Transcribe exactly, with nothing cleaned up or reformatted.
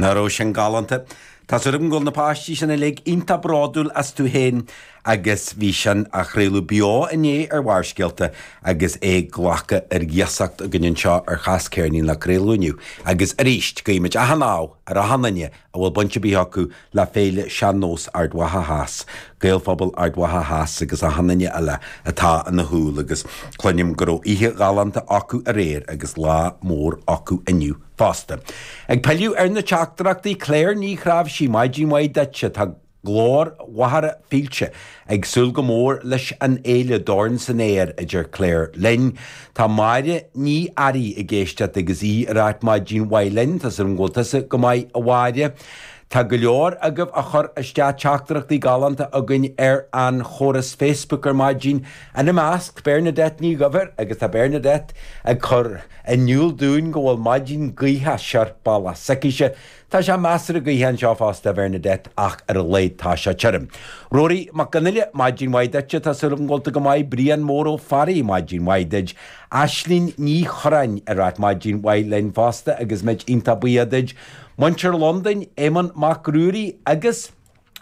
Naró sin galanta. Tá rum go na pátí sin le inta bradúil as tú héin agus bhí sin a chréú beá iné ar bhharsceilta agus é ghlacha ar gheasacht a gannn seo ar chascéirnín le créúniu. agus a ríist goimiid a haná ar a hananne a bhfuil bunte bí acu le féile seanós ardwatha háas. Gailphobal ardwatha háas agus a hananne eile atá an na húil agus chlunim go ihe galanta acu a réir agus lá mór acu iniu fásta. Ag peiliú ar na teachtarachtaí Claire ní chrábh sí maidí maid dete tá glór wahara fílte ag súl go mór leis an éile dorn san éir idir Claire Lynn. Tá maire ní airí i ggéiste agus í ráit maidín Wailin tas ar an ggótasa go maid a bhaide. Tá go leor agah a chur isteach teachtarachtaí galanta a gin ar an choras Facebook ar maidín ana measc Bernadette ní gabhar agus tá Bernadette ag chur iniúil dún go bhfuil maidín gaotha seart balla saciise. Tá sé measar a gaothan seo fásta Bernadette ach ar a léid tá se teirm. Roirí mac ganile maidín Waidete tá sulm ggóilta go maid bríon mór ó farí maidín Waideid. Aislín ní chorain ar ráit maidín Wailin fásta agus meid inta buiadeid. Muintir London éman macrúí agus